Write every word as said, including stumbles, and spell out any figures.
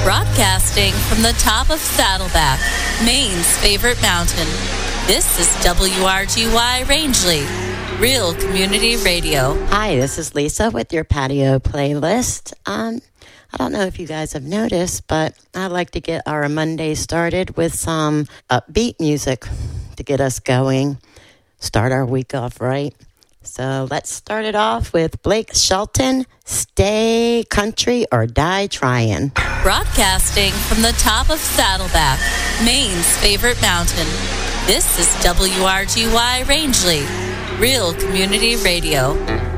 Broadcasting from the top of Saddleback, Maine's favorite mountain. This is W R G Y Rangeley, Real Community Radio. Hi, this is Lisa with your patio playlist. Um, I don't know if you guys have noticed, but I like to get our Monday started with some upbeat music to get us going, start our week off right. So let's start it off with Blake Shelton, Stay Country or Die Trying. Broadcasting from the top of Saddleback, Maine's favorite mountain. This is W R G Y Rangeley, Real Community Radio.